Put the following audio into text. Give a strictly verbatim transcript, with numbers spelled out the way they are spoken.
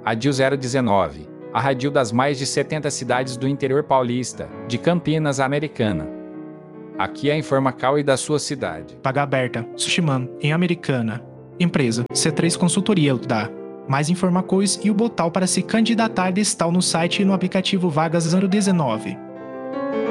A D I L zero dezenove, a rádio das mais de setenta cidades do interior paulista, de Campinas a Americana. Aqui é a Informacal e da sua cidade. Vaga aberta, Sushiman, em Americana. Empresa, C três Consultoria da. Mais informações e o botão para se candidatar está no site e no aplicativo Vagas zero dezenove.